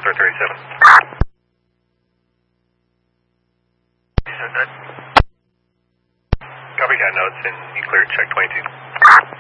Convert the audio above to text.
Star 37. Copy, got notes, and you cleared check 22.